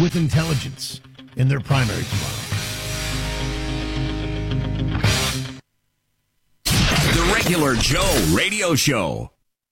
with intelligence in their primary tomorrow. The Regular Joe Radio Show.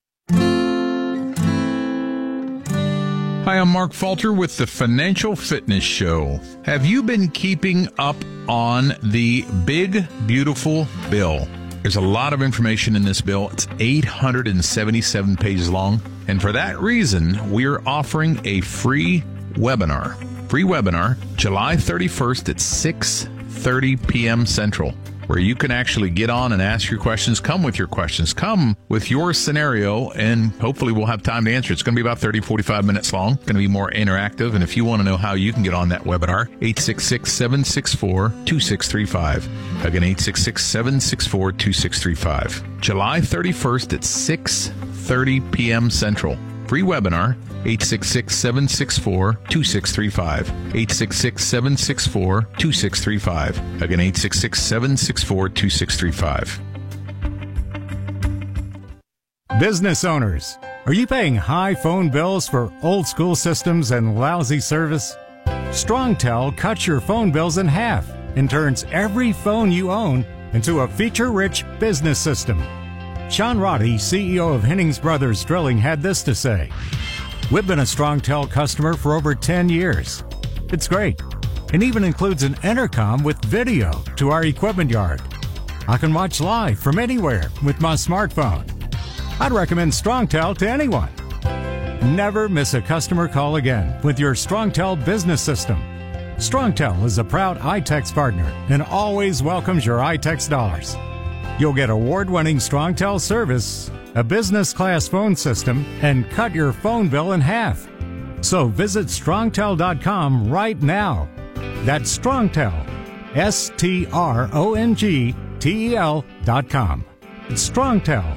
Hi, I'm Mark Falter with the Financial Fitness Show. Have you been keeping up on the big, beautiful bill? There's a lot of information in this bill. It's 877 pages long. And for that reason, we're offering a free webinar. July 31st at 6:30 p.m. Central, where you can actually get on and ask your questions. Come with your questions. Come with your scenario, and hopefully we'll have time to answer. It's going to be about 30, 45 minutes long. It's going to be more interactive. And if you want to know how you can get on that webinar, 866-764-2635. Again, 866-764-2635. July 31st at 6:30 p.m. Central. Free webinar, 866-764-2635. 866-764-2635. Again, 866-764-2635. Business owners, are you paying high phone bills for old school systems and lousy service? StrongTel cuts your phone bills in half and turns every phone you own into a feature-rich business system. Sean Roddy, CEO of Hennings Brothers Drilling, had this to say: "We've been a StrongTel customer for over 10 years. It's great, and even includes an intercom with video to our equipment yard. I can watch live from anywhere with my smartphone. I'd recommend StrongTel to anyone. Never miss a customer call again with your StrongTel business system. StrongTel is a proud iTex partner and always welcomes your iTex dollars. You'll get award-winning StrongTel service, a business-class phone system, and cut your phone bill in half. So visit StrongTel.com right now. That's StrongTel, StrongTel.com. It's StrongTel.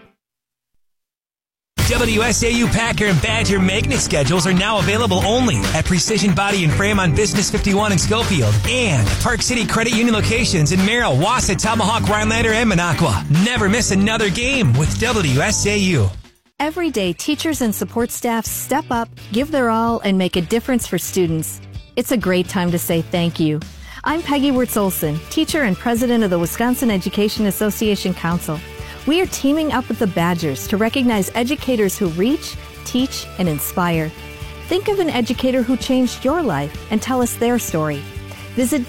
WSAU Packer and Badger magnet schedules are now available only at Precision Body and Frame on Business 51 in Schofield and Park City Credit Union locations in Merrill, Wausau, Tomahawk, Rhinelander, and Minocqua. Never miss another game with WSAU. Every day, teachers and support staff step up, give their all, and make a difference for students. It's a great time to say thank you. I'm Peggy Wirtz-Olson, teacher and president of the Wisconsin Education Association Council. We are teaming up with the Badgers to recognize educators who reach, teach, and inspire. Think of an educator who changed your life and tell us their story. Visit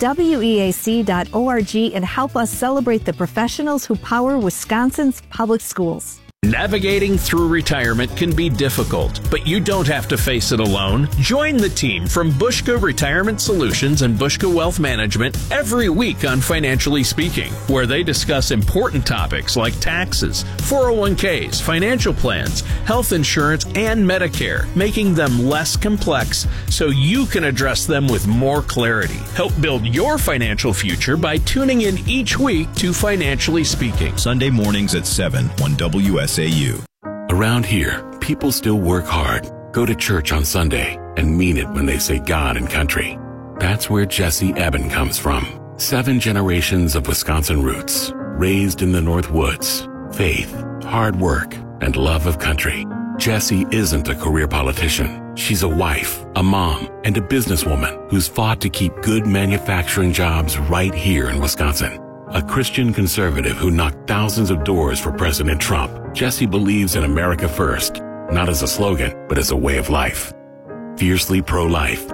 weac.org and help us celebrate the professionals who power Wisconsin's public schools. Navigating through retirement can be difficult, but you don't have to face it alone. Join the team from Bushka Retirement Solutions and Bushka Wealth Management every week on Financially Speaking, where they discuss important topics like taxes, 401ks, financial plans, health insurance, and Medicare, making them less complex so you can address them with more clarity. Help build your financial future by tuning in each week to Financially Speaking. Sunday mornings at 7 on WSAU. Around here, people still work hard, go to church on Sunday, and mean it when they say God and country. That's where Jesse Eben comes from. 7 generations of Wisconsin roots, raised in the North Woods. Faith, hard work, and love of country. Jessie isn't a career politician. She's a wife, a mom, and a businesswoman who's fought to keep good manufacturing jobs right here in Wisconsin. A Christian conservative who knocked thousands of doors for President Trump, Jessie believes in America first, not as a slogan, but as a way of life. Fiercely pro-life,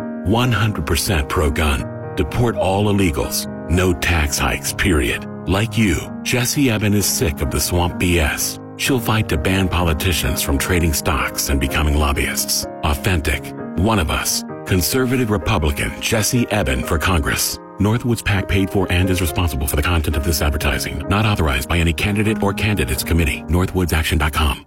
100% pro-gun, deport all illegals, no tax hikes, period. Like you, Jessie Eben is sick of the swamp BS. She'll fight to ban politicians from trading stocks and becoming lobbyists. Authentic, one of us, conservative Republican Jessie Eben for Congress. Northwoods PAC paid for and is responsible for the content of this advertising. Not authorized by any candidate or candidates committee. NorthwoodsAction.com.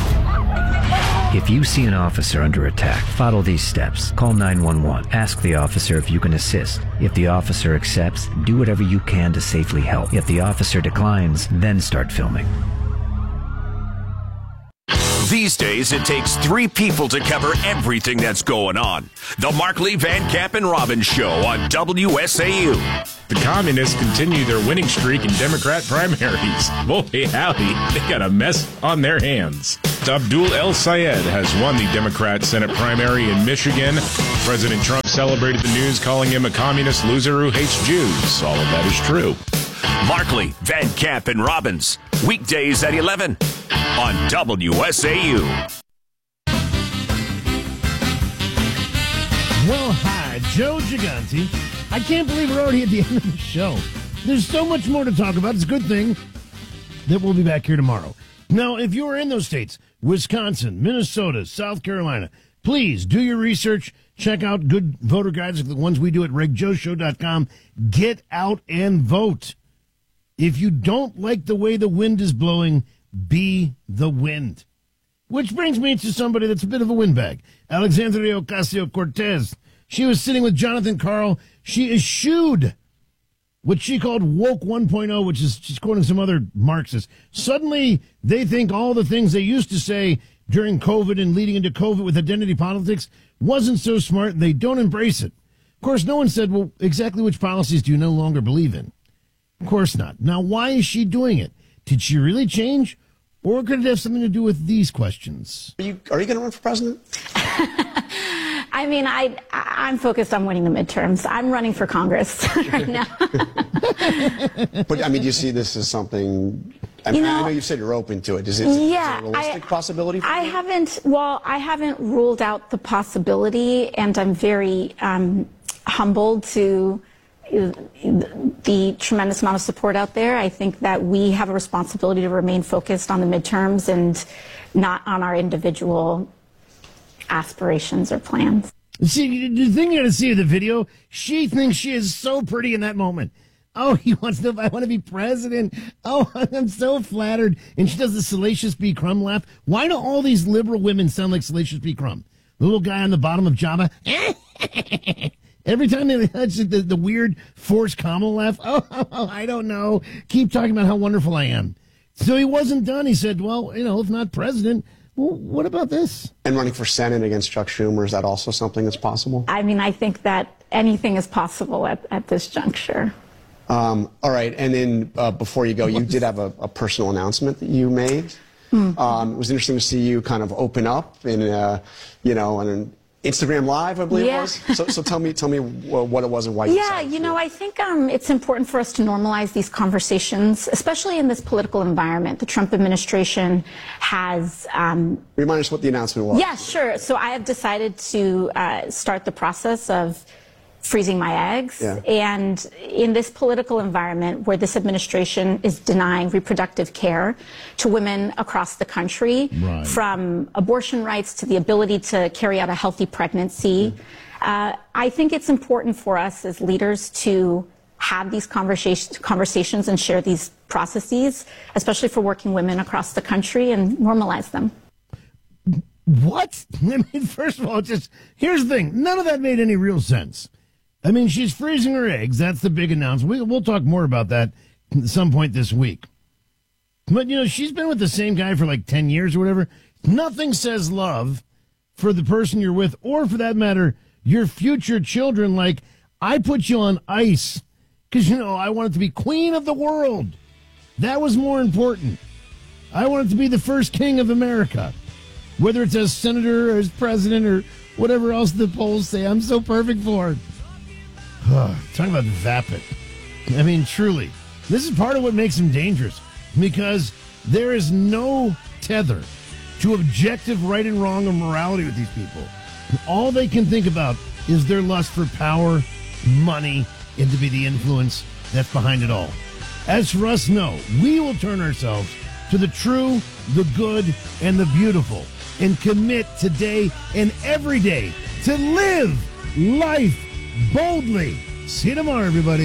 If you see an officer under attack, follow these steps. Call 911. Ask the officer if you can assist. If the officer accepts, do whatever you can to safely help. If the officer declines, then start filming. These days, it takes 3 people to cover everything that's going on. The Markley, Van Camp, and Robbins Show on WSAU. The communists continue their winning streak in Democrat primaries. Holy howdy, they got a mess on their hands. Abdul El Sayed has won the Democrat Senate primary in Michigan. President Trump celebrated the news, calling him a communist loser who hates Jews. All of that is true. Markley, Van Camp, and Robbins. Weekdays at 11 on WSAU. Well, hi, Joe Gigante. I can't believe we're already at the end of the show. There's so much more to talk about. It's a good thing that we'll be back here tomorrow. Now, if you are in those states, Wisconsin, Minnesota, South Carolina, please do your research. Check out good voter guides like the ones we do at RegJoeShow.com. Get out and vote. If you don't like the way the wind is blowing, be the wind. Which brings me to somebody that's a bit of a windbag. Alexandria Ocasio-Cortez. She was sitting with Jonathan Karl. She eschewed what she called woke 1.0, which is, she's quoting some other Marxists. Suddenly, they think all the things they used to say during COVID and leading into COVID with identity politics wasn't so smart, and they don't embrace it. Of course, no one said, well, exactly which policies do you no longer believe in? Of course not. Now, why is she doing it? Did she really change? Or could it have something to do with these questions? Are you going to run for president? I mean, I'm focused on winning the midterms. I'm running for Congress right now. But, I mean, do you see this as something... I know you said you're open to it. Is it a realistic possibility for you? I haven't ruled out the possibility, and I'm very humbled to the tremendous amount of support out there. I think that we have a responsibility to remain focused on the midterms and not on our individual aspirations or plans. See, the thing you got to see in the video, she thinks she is so pretty in that moment. Oh, I want to be president. Oh, I'm so flattered. And she does the Salacious B. Crumb laugh. Why do all these liberal women sound like Salacious B. Crumb? The little guy on the bottom of Java. Every time they touch the weird forced Kamala laugh. Oh, I don't know. Keep talking about how wonderful I am. So he wasn't done. He said, well, if not president, well, what about this? And running for Senate against Chuck Schumer, is that also something that's possible? I mean, I think that anything is possible at this juncture. All right. And then before you go, you did have a personal announcement that you made. It was interesting to see you kind of open up in, on an Instagram Live, I believe it was. So tell me what it was and why you decided to do it. I think it's important for us to normalize these conversations, especially in this political environment. The Trump administration has... Remind us what the announcement was. Yeah, sure. So I have decided to start the process of freezing my eggs. Yeah. And in this political environment where this administration is denying reproductive care to women across the country, from abortion rights to the ability to carry out a healthy pregnancy, I think it's important for us as leaders to have these conversations and share these processes, especially for working women across the country, and normalize them. What? I mean, first of all, here's the thing. None of that made any real sense. I mean, she's freezing her eggs. That's the big announcement. We'll talk more about that at some point this week. But, she's been with the same guy for like 10 years or whatever. Nothing says love for the person you're with, or for that matter, your future children. Like, I put you on ice because, I wanted to be queen of the world. That was more important. I wanted to be the first king of America. Whether it's as senator or as president or whatever else the polls say, I'm so perfect for it. Talking about vapid. I mean, truly, this is part of what makes him dangerous, because there is no tether to objective right and wrong or morality with these people. All they can think about is their lust for power, money, and to be the influence that's behind it all. As for us, no, we will turn ourselves to the true, the good, and the beautiful, and commit today and every day to live life boldly. See you tomorrow, everybody.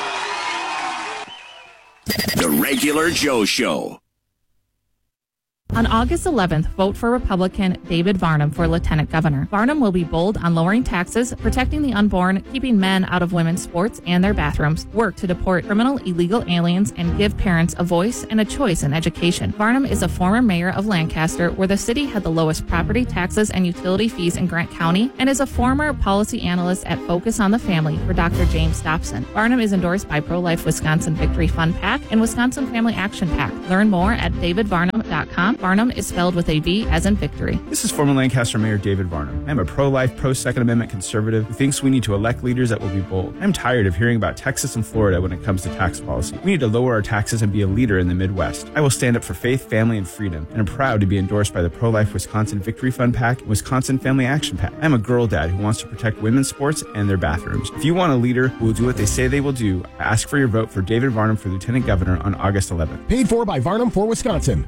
The Regular Joe Show. On August 11th, vote for Republican David Varnum for Lieutenant Governor. Varnum will be bold on lowering taxes, protecting the unborn, keeping men out of women's sports and their bathrooms, work to deport criminal illegal aliens, and give parents a voice and a choice in education. Varnum is a former mayor of Lancaster, where the city had the lowest property taxes and utility fees in Grant County, and is a former policy analyst at Focus on the Family for Dr. James Dobson. Varnum is endorsed by Pro-Life Wisconsin Victory Fund PAC and Wisconsin Family Action PAC. Learn more at davidvarnum.com. Varnum is spelled with a V as in victory. This is former Lancaster Mayor David Varnum. I'm a pro-life, pro-Second Amendment conservative who thinks we need to elect leaders that will be bold. I'm tired of hearing about Texas and Florida when it comes to tax policy. We need to lower our taxes and be a leader in the Midwest. I will stand up for faith, family, and freedom, and I'm proud to be endorsed by the Pro-Life Wisconsin Victory Fund PAC and Wisconsin Family Action PAC. I'm a girl dad who wants to protect women's sports and their bathrooms. If you want a leader who will do what they say they will do, I ask for your vote for David Varnum for Lieutenant Governor on August 11th. Paid for by Varnum for Wisconsin.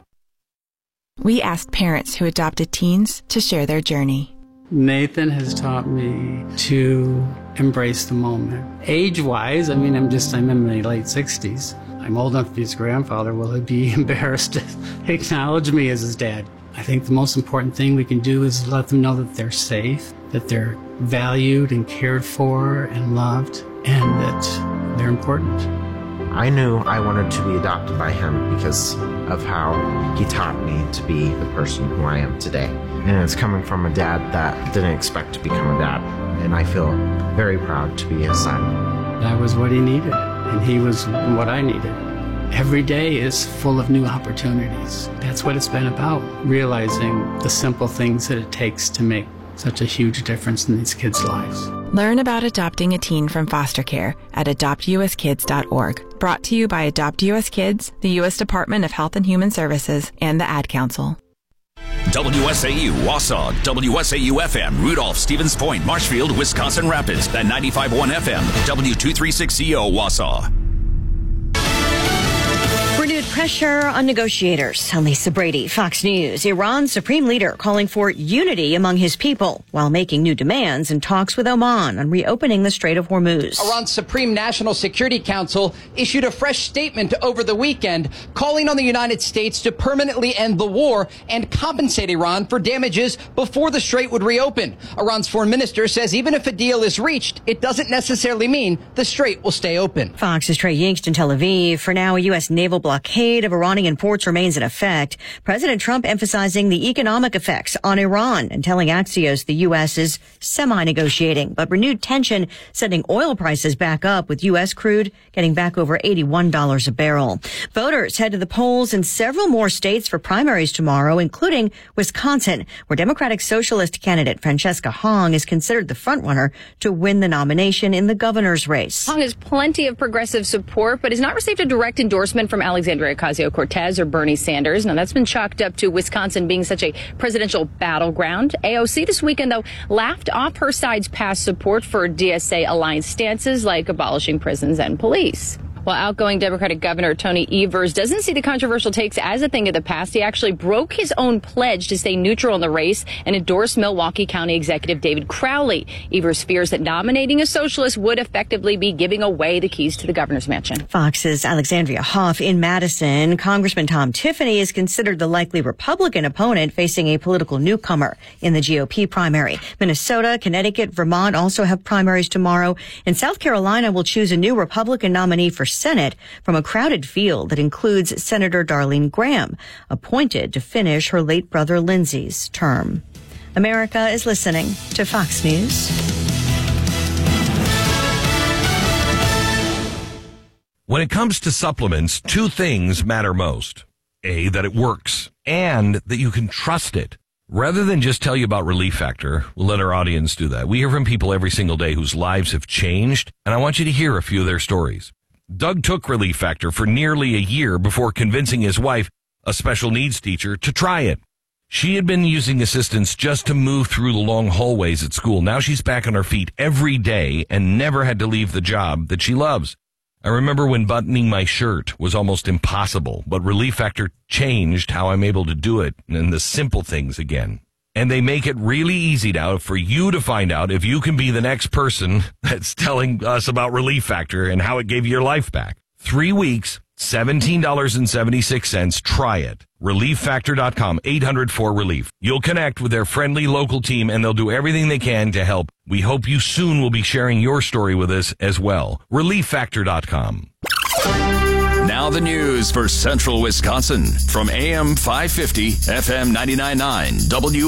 We asked parents who adopted teens to share their journey. Nathan has taught me to embrace the moment. Age-wise, I'm in my late 60s. I'm old enough to be his grandfather. Will he be embarrassed to acknowledge me as his dad? I think the most important thing we can do is let them know that they're safe, that they're valued and cared for and loved, and that they're important. I knew I wanted to be adopted by him because of how he taught me to be the person who I am today. And it's coming from a dad that didn't expect to become a dad. And I feel very proud to be his son. That was what he needed, and he was what I needed. Every day is full of new opportunities. That's what it's been about, realizing the simple things that it takes to make such a huge difference in these kids' lives. Learn about adopting a teen from foster care at adoptuskids.org. Brought to you by Adopt US Kids, the U.S. Department of Health and Human Services, and the Ad Council. WSAU, Wausau, WSAU FM, Rudolph, Stevens Point, Marshfield, Wisconsin Rapids, and 95.1 FM, W236CO, Wausau. Renewed pressure on negotiators. I'm Lisa Brady, Fox News. Iran's supreme leader calling for unity among his people while making new demands in talks with Oman on reopening the Strait of Hormuz. Iran's Supreme National Security Council issued a fresh statement over the weekend calling on the United States to permanently end the war and compensate Iran for damages before the strait would reopen. Iran's foreign minister says even if a deal is reached, it doesn't necessarily mean the strait will stay open. Fox's Trey Yingst in Tel Aviv. For now, a U.S. naval blockade of Iranian ports remains in effect. President Trump emphasizing the economic effects on Iran and telling Axios the U.S. is semi-negotiating, but renewed tension sending oil prices back up with U.S. crude getting back over $81 a barrel. Voters head to the polls in several more states for primaries tomorrow, including Wisconsin, where Democratic Socialist candidate Francesca Hong is considered the frontrunner to win the nomination in the governor's race. Hong has plenty of progressive support, but has not received a direct endorsement from Alexandria Ocasio-Cortez or Bernie Sanders. Now, that's been chalked up to Wisconsin being such a presidential battleground. AOC this weekend, though, laughed off her side's past support for DSA alliance stances like abolishing prisons and police. While outgoing Democratic Governor Tony Evers doesn't see the controversial takes as a thing of the past, he actually broke his own pledge to stay neutral in the race and endorsed Milwaukee County Executive David Crowley. Evers fears that nominating a socialist would effectively be giving away the keys to the governor's mansion. Fox's Alexandria Hoff in Madison. Congressman Tom Tiffany is considered the likely Republican opponent facing a political newcomer in the GOP primary. Minnesota, Connecticut, Vermont also have primaries tomorrow, and South Carolina will choose a new Republican nominee for Senate from a crowded field that includes Senator Darlene Graham, appointed to finish her late brother Lindsey's term. America is listening to Fox News. When it comes to supplements, two things matter most. A, that it works, and that you can trust it. Rather than just tell you about Relief Factor, we'll let our audience do that. We hear from people every single day whose lives have changed, and I want you to hear a few of their stories. Doug took Relief Factor for nearly a year before convincing his wife, a special needs teacher, to try it. She had been using assistance just to move through the long hallways at school. Now she's back on her feet every day and never had to leave the job that she loves. I remember when buttoning my shirt was almost impossible, but Relief Factor changed how I'm able to do it and the simple things again. And they make it really easy now for you to find out if you can be the next person that's telling us about Relief Factor and how it gave you your life back. 3 weeks, $17.76. Try it. ReliefFactor.com, 800-4RELIEF. You'll connect with their friendly local team and they'll do everything they can to help. We hope you soon will be sharing your story with us as well. ReliefFactor.com. Now the news for Central Wisconsin from AM 550, FM 99.9,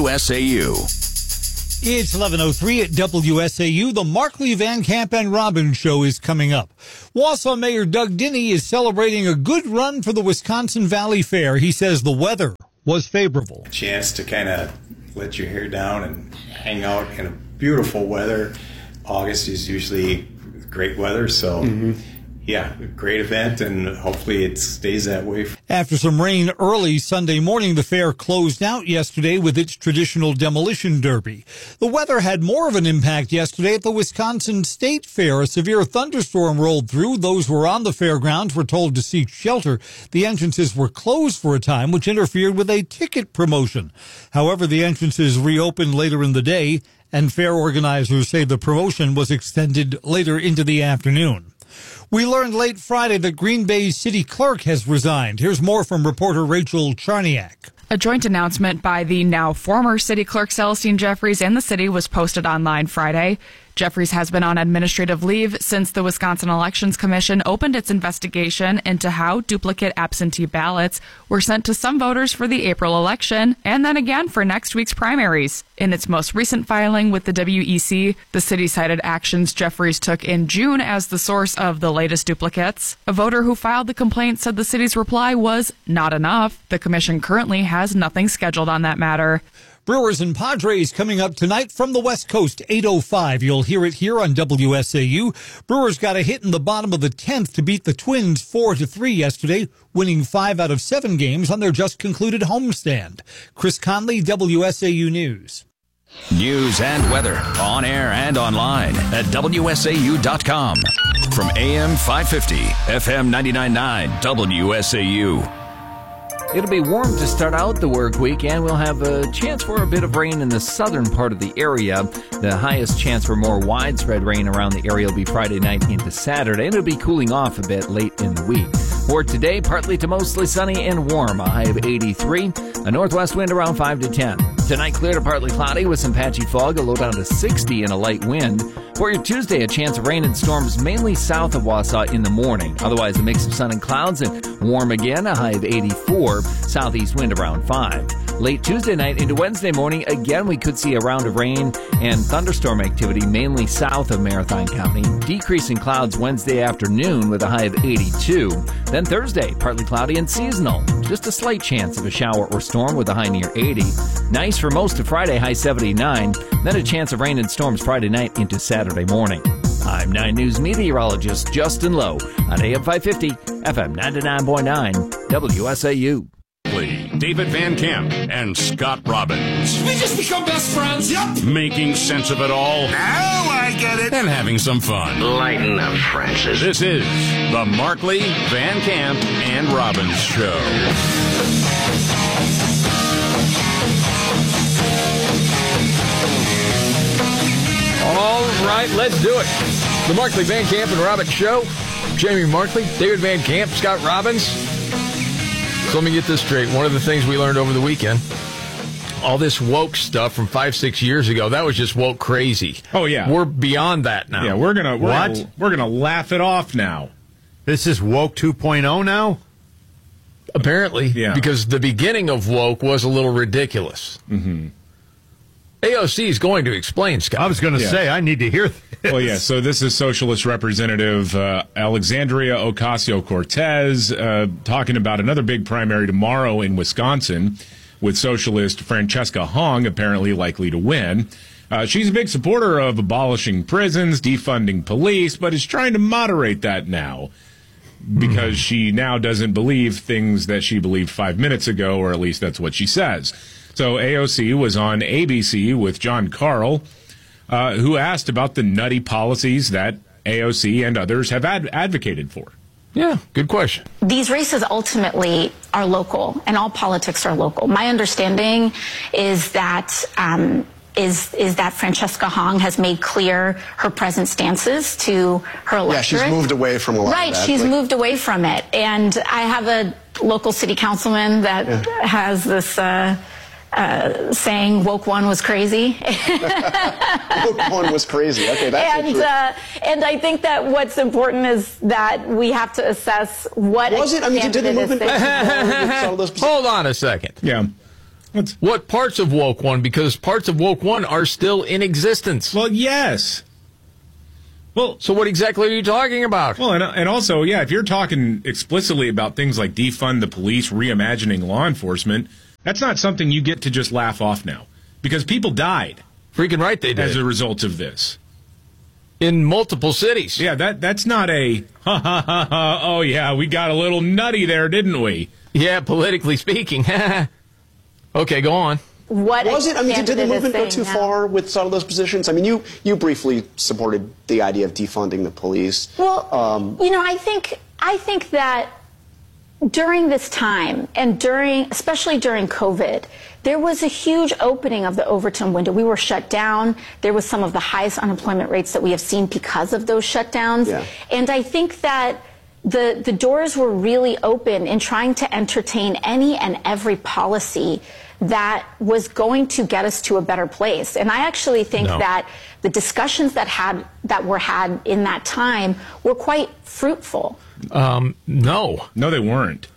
WSAU. It's 11:03 at WSAU. The Markley, Van Camp, and Robbins Show is coming up. Wausau Mayor Doug Dinney is celebrating a good run for the Wisconsin Valley Fair. He says the weather was favorable. A chance to kind of let your hair down and hang out in a beautiful weather. August is usually great weather, so yeah, great event, and hopefully it stays that way. After some rain early Sunday morning, the fair closed out yesterday with its traditional demolition derby. The weather had more of an impact yesterday at the Wisconsin State Fair. A severe thunderstorm rolled through. Those who were on the fairgrounds were told to seek shelter. The entrances were closed for a time, which interfered with a ticket promotion. However, the entrances reopened later in the day, and fair organizers say the promotion was extended later into the afternoon. We learned late Friday that Green Bay's city clerk has resigned. Here's more from reporter Rachel Charniak. A joint announcement by the now former city clerk Celestine Jeffries and the city was posted online Friday. Jeffries has been on administrative leave since the Wisconsin Elections Commission opened its investigation into how duplicate absentee ballots were sent to some voters for the April election and then again for next week's primaries. In its most recent filing with the WEC, the city cited actions Jeffries took in June as the source of the latest duplicates. A voter who filed the complaint said the city's reply was not enough. The commission currently has nothing scheduled on that matter. Brewers and Padres coming up tonight from the West Coast, 8:05. You'll hear it here on WSAU. Brewers got a hit in the bottom of the 10th to beat the Twins 4-3 yesterday, winning 5 out of 7 games on their just concluded homestand. Chris Conley, WSAU News. News and weather on air and online at WSAU.com. From AM 550, FM 99.9, WSAU. It'll be warm to start out the work week, and we'll have a chance for a bit of rain in the southern part of the area. The highest chance for more widespread rain around the area will be Friday night into Saturday, and it'll be cooling off a bit late in the week. For today, partly to mostly sunny and warm, a high of 83, a northwest wind around 5 to 10. Tonight, clear to partly cloudy with some patchy fog, a low down to 60 and a light wind. For your Tuesday, a chance of rain and storms mainly south of Wausau in the morning. Otherwise, a mix of sun and clouds and warm again, a high of 84, southeast wind around 5. Late Tuesday night into Wednesday morning, again, we could see a round of rain and thunderstorm activity mainly south of Marathon County. Decreasing clouds Wednesday afternoon with a high of 82. Then Thursday, partly cloudy and seasonal. Just a slight chance of a shower or storm with a high near 80. Nice for most of Friday, high 79. Then a chance of rain and storms Friday night into Saturday morning. I'm 9 News meteorologist Justin Lowe on AM 550, FM 99.9, WSAU. David Van Camp and Scott Robbins. We just become best friends, yep. Making sense of it all. Now I get it. And having some fun. Lighten up, Francis. This is the Markley, Van Camp, and Robbins Show. All right, let's do it. The Markley, Van Camp, and Robbins Show. Jamie Markley, David Van Camp, Scott Robbins. So let me get this straight. One of the things we learned over the weekend, all this woke stuff from 5-6 years ago, that was just woke crazy. Oh, yeah. We're beyond that now. Yeah, we're gonna laugh it off now. This is woke 2.0 now? Apparently, yeah. Because the beginning of woke was a little ridiculous. Mm-hmm. AOC is going to explain, Scott. I was going to say, I need to hear this. Well, yeah, so this is Socialist Representative Alexandria Ocasio-Cortez talking about another big primary tomorrow in Wisconsin with Socialist Francesca Hong apparently likely to win. She's a big supporter of abolishing prisons, defunding police, but is trying to moderate that now because she now doesn't believe things that she believed 5 minutes ago, or at least that's what she says. So AOC was on ABC with John Carl, who asked about the nutty policies that AOC and others have advocated for. Yeah, good question. These races ultimately are local, and all politics are local. My understanding is that is that Francesca Hong has made clear her present stances to her electorate. Yeah, she's moved away from a lot right, of that. She's moved away from it. And I have a local city councilman that has this saying, woke one was crazy. Woke one was crazy. Okay, that's and I think that what's important is that we have to assess what was it. I mean, did the movement Hold on a second. Yeah. What parts of woke one? Because parts of woke one are still in existence. Well, yes. Well, so what exactly are you talking about? Well, and also, yeah, if you're talking explicitly about things like defund the police, reimagining law enforcement, that's not something you get to just laugh off now. Because people died. Freaking right they did. As a result of this. In multiple cities. Yeah, that's not a, oh yeah, we got a little nutty there, didn't we? Yeah, politically speaking. Okay, go on. What was it? I mean, did the movement go too far with some of those positions? I mean, you briefly supported the idea of defunding the police. Well, I think that during this time and especially during COVID, there was a huge opening of the Overton window. We were shut down. There was some of the highest unemployment rates that we have seen because of those shutdowns. Yeah. And I think that the doors were really open in trying to entertain any and every policy that was going to get us to a better place. And I actually think that the discussions that were had in that time were quite fruitful. No, they weren't.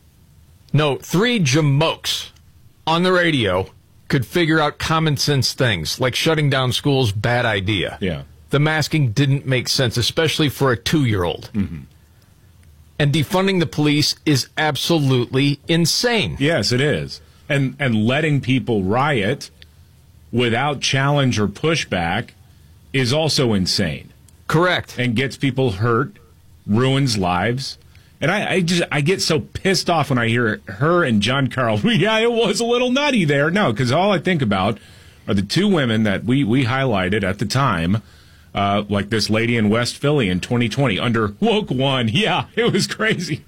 No, 3 jamokes on the radio could figure out common sense things, like shutting down schools, bad idea. Yeah. The masking didn't make sense, especially for a 2-year-old. Mm-hmm. And defunding the police is absolutely insane. Yes, it is. And letting people riot without challenge or pushback is also insane. Correct. And gets people hurt, ruins lives. And I get so pissed off when I hear her and John Carl, yeah, it was a little nutty there. No, because all I think about are the 2 women that we highlighted at the time, like this lady in West Philly in 2020 under woke one. Yeah, it was crazy.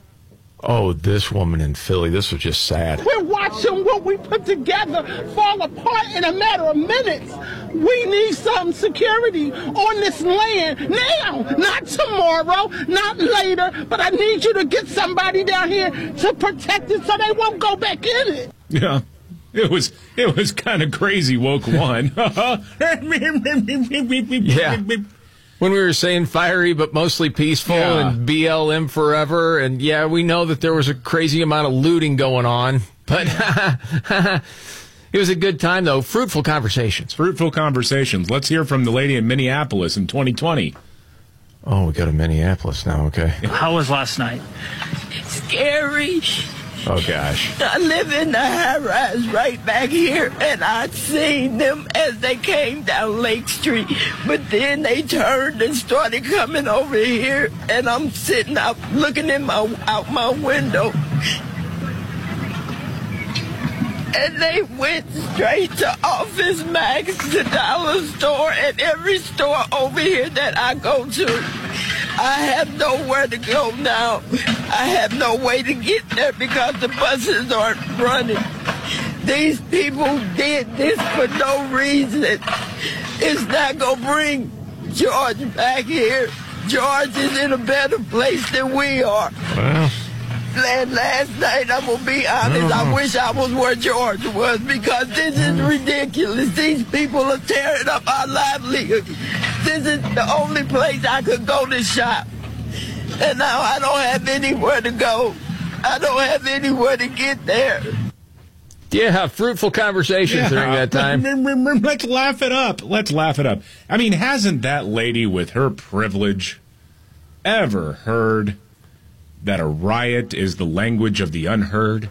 Oh, this woman in Philly, this was just sad. We're watching what we put together fall apart in a matter of minutes. We need some security on this land now, not tomorrow, not later, but I need you to get somebody down here to protect it so they won't go back in it. Yeah. It was kind of crazy, woke one. Yeah. When we were saying fiery but mostly peaceful and BLM forever, and yeah, we know that there was a crazy amount of looting going on, but it was a good time, though. Fruitful conversations. Fruitful conversations. Let's hear from the lady in Minneapolis in 2020. Oh, we go to Minneapolis now, okay. How was last night? Scary. Oh, gosh. I live in the high-rise right back here, and I'd seen them as they came down Lake Street. But then they turned and started coming over here, and I'm sitting out looking out my window. And they went straight to Office Max, the dollar store, and every store over here that I go to. I have nowhere to go now. I have no way to get there because the buses aren't running. These people did this for no reason. It's not going to bring George back here. George is in a better place than we are. Well. And last night, I'm going to be honest, I wish I was where George was because this is ridiculous. These people are tearing up our livelihood. This is the only place I could go to shop. And now I don't have anywhere to go. I don't have anywhere to get there. Yeah, fruitful conversations during that time. Let's laugh it up. Let's laugh it up. I mean, hasn't that lady with her privilege ever heard that a riot is the language of the unheard?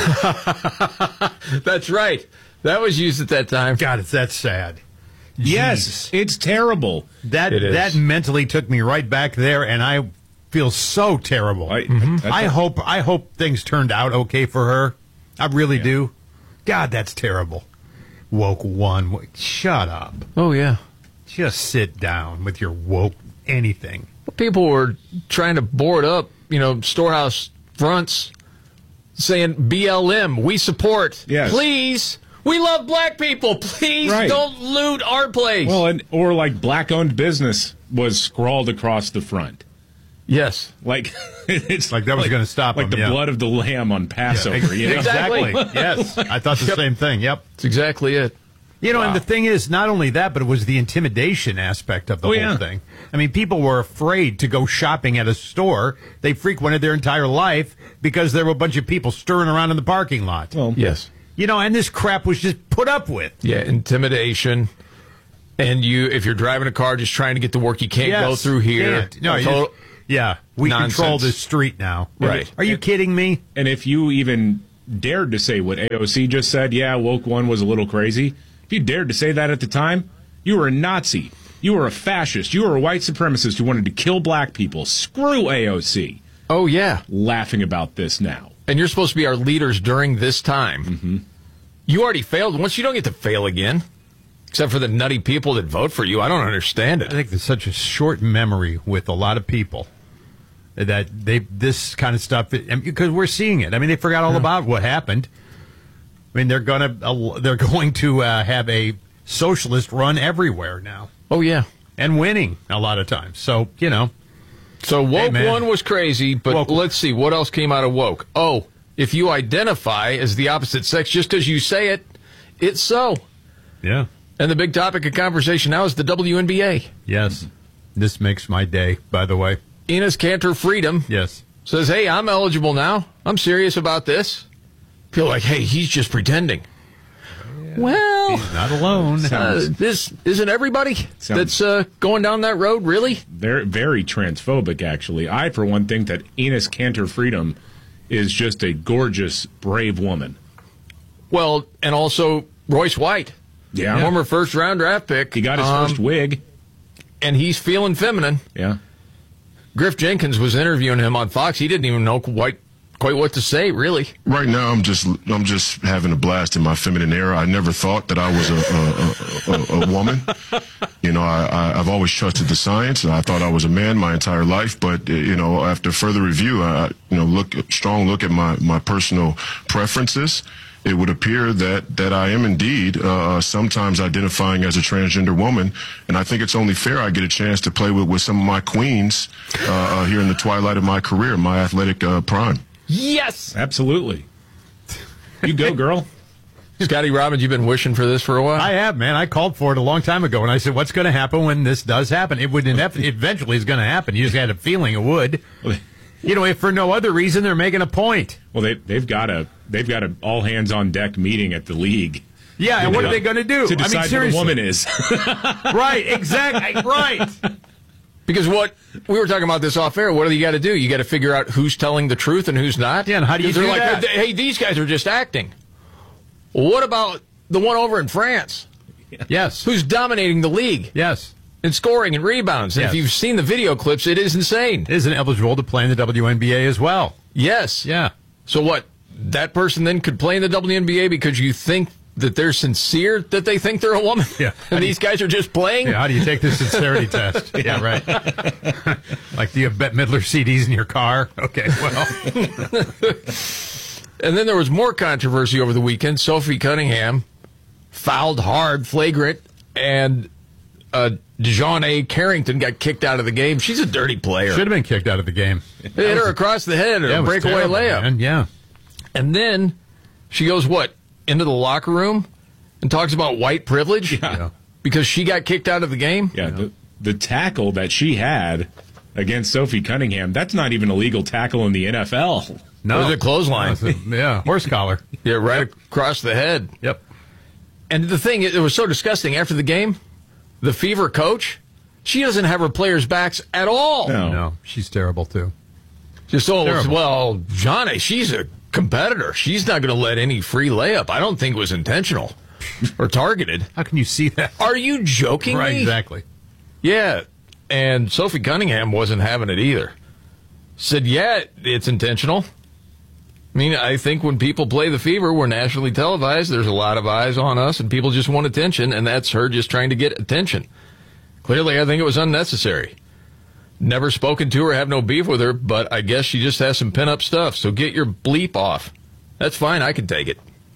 That's right. That was used at that time. God, that's sad. Yes, it's terrible. That mentally took me right back there, and I feel so terrible. I hope things turned out okay for her. I really do. God, that's terrible. Woke one. Shut up. Oh, yeah. Just sit down with your woke anything. People were trying to board up, storehouse fronts saying BLM, we support. Yes. Please, We love black people. Please don't loot our place. Well, or like black-owned business was scrawled across the front. Yes. Like it's like that was going to stop like them, the blood of the lamb on Passover. You know? Exactly. Yes. I thought the same thing. Yep. That's exactly it. You know, and the thing is, not only that, but it was the intimidation aspect of the whole thing. I mean, people were afraid to go shopping at a store they frequented their entire life because there were a bunch of people stirring around in the parking lot. Well, yes. You know, and this crap was just put up with. Yeah, intimidation. And if you're driving a car just trying to get to work, you can't go through here. No, we nonsense. control this street now. Right. Are you kidding me? And if you even dared to say what AOC just said, woke one was a little crazy. If you dared to say that at the time, you were a Nazi. You were a fascist. You were a white supremacist who wanted to kill black people. Screw AOC. Oh, yeah. Laughing about this now. And you're supposed to be our leaders during this time. Mm-hmm. You already failed once. You don't get to fail again. Except for the nutty people that vote for you. I don't understand it. I think there's such a short memory with a lot of people that this kind of stuff, because we're seeing it. I mean, they forgot all about what happened. I mean, they're going to have a socialist run everywhere now. Oh, yeah. And winning a lot of times. So, you know. So woke one was crazy, but let's see. What else came out of woke? Oh, if you identify as the opposite sex just because you say it, it's so. Yeah. And the big topic of conversation now is the WNBA. Yes. This makes my day, by the way. Enes Kanter Freedom. Yes. Says, hey, I'm eligible now. I'm serious about this. Feel like, hey, he's just pretending. Yeah. Well, he's not alone. This isn't everybody that's going down that road, really? They're very transphobic, actually. I, for one, think that Enes Kanter Freedom is just a gorgeous, brave woman. Well, and also Royce White. Yeah. Former first-round draft pick. He got his first wig. And he's feeling feminine. Yeah. Griff Jenkins was interviewing him on Fox. He didn't even know quite what to say, really. Right now, I'm just having a blast in my feminine era. I never thought that I was a woman. You know, I've always trusted the science, and I thought I was a man my entire life. But you know, after further review, strong look at my personal preferences, it would appear that I am indeed sometimes identifying as a transgender woman, and I think it's only fair I get a chance to play with some of my queens here in the twilight of my career, my athletic prime. Yes! Absolutely. You go, girl. Scotty Robbins, you've been wishing for this for a while? I have, man. I called for it a long time ago, and I said, what's going to happen when this does happen? It would eventually is going to happen. You just had a feeling it would. You know, if for no other reason, they're making a point. Well, they've got a all hands on deck meeting at the league. Yeah, and what are they going to do? To decide who the woman is. Right, exactly, right. Because we were talking about this off air. What do you got to do? You got to figure out who's telling the truth and who's not. Yeah, and how do you do that? Hey, these guys are just acting. Well, what about the one over in France? Yes. Who's dominating the league? Yes. In scoring and rebounds. And if you've seen the video clips, it is insane. Isn't eligible to play in the WNBA as well. Yes. Yeah. So what? That person then could play in the WNBA because you think that they're sincere that they think they're a woman? Yeah. And these guys are just playing? Yeah, how do you take the sincerity test? Yeah, right. Like, do you have Bette Midler CDs in your car? Okay, well. And then there was more controversy over the weekend. Sophie Cunningham fouled hard, flagrant, and DeJounte Carrington got kicked out of the game. She's a dirty player. Should have been kicked out of the game. They hit her across the head in a breakaway layup. Man. Yeah. And then she goes, into the locker room and talks about white privilege? Yeah. Because she got kicked out of the game? Yeah, the tackle that she had against Sophie Cunningham, that's not even a legal tackle in the NFL. No. It was a clothesline. Horse collar. Yeah, right across the head. Yep. And the thing, it was so disgusting. After the game, the Fever coach, she doesn't have her players' backs at all. No, she's terrible, too. Johnny, she's a competitor. She's not going to let any free layup. I don't think it was intentional or targeted. How can you see that? Are you joking me? Right, exactly. Yeah, and Sophie Cunningham wasn't having it either. Said, yeah, it's intentional. I mean, I think when people play the Fever, we're nationally televised. There's a lot of eyes on us, and people just want attention, and that's her just trying to get attention. Clearly, I think it was unnecessary. Never spoken to her, have no beef with her, but I guess she just has some pin-up stuff, so get your bleep off. That's fine, I can take it.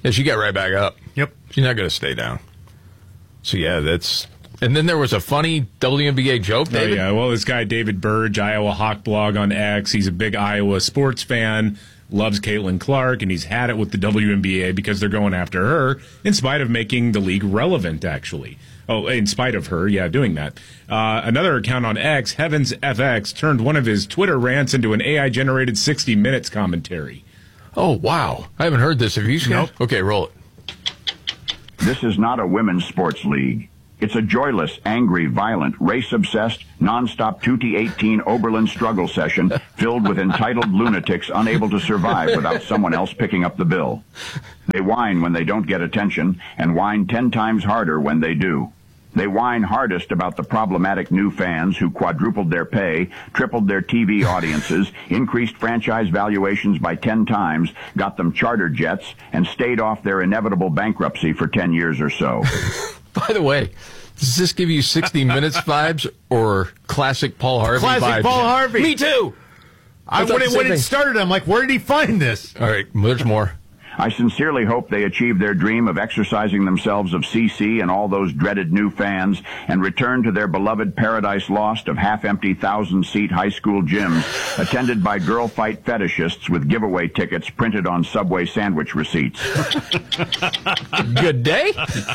Yeah, she got right back up. Yep. She's not going to stay down. So, yeah, that's... And then there was a funny WNBA joke, David? Oh, yeah. Well, this guy, David Burge, Iowa Hawk Blog on X, he's a big Iowa sports fan, loves Caitlin Clark, and he's had it with the WNBA because they're going after her in spite of making the league relevant, actually. Oh, in spite of her, yeah, doing that. Another account on X, Heavens FX, turned one of his Twitter rants into an AI-generated 60 Minutes commentary. Oh, wow. I haven't heard this. Have you, Scott? Nope. Okay, roll it. This is not a women's sports league. It's a joyless, angry, violent, race-obsessed, non-stop 2T18 Oberlin struggle session filled with entitled lunatics unable to survive without someone else picking up the bill. They whine when they don't get attention and whine 10 times harder when they do. They whine hardest about the problematic new fans who quadrupled their pay, tripled their TV audiences, increased franchise valuations by 10 times, got them charter jets, and stayed off their inevitable bankruptcy for 10 years or so. By the way, does this give you 60 Minutes vibes or classic Paul Harvey vibes? Classic Paul Harvey. Me too. When it started, I'm like, where did he find this? All right, there's more. I sincerely hope they achieve their dream of exercising themselves of CC and all those dreaded new fans and return to their beloved paradise lost of half-empty 1,000-seat high school gyms attended by girl fight fetishists with giveaway tickets printed on Subway sandwich receipts. Good day.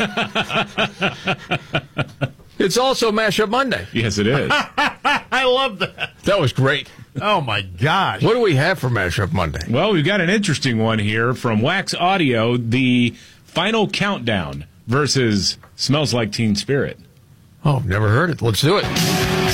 It's also Mashup Monday. Yes, it is. I love that. That was great. Oh, my gosh. What do we have for Mashup Monday? Well, we've got an interesting one here from Wax Audio, the Final Countdown versus Smells Like Teen Spirit. Oh, never heard it. Let's do it.